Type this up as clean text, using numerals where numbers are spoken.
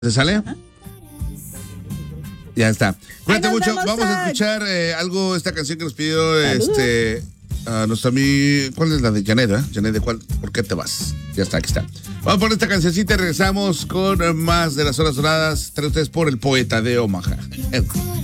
¿Se sale? Ajá. Ya está. Cuídate Ahí nos mucho. vemos, Vamos a Zach. escuchar algo, esta canción que nos pidió Saludos. a nuestro amigo. ¿Cuál es la de Janet? Janet, ¿de cuál? ¿Por qué te vas? Ya está, aquí está. Vamos por esta cancioncita y regresamos con más de las horas doradas. Traen ustedes por el poeta de Omaha.